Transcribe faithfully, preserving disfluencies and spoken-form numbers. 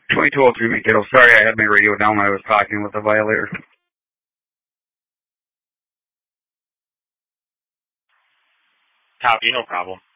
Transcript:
twenty-two oh three Mankato. Sorry, I had my radio down when I was talking with the violator. Copy, no problem.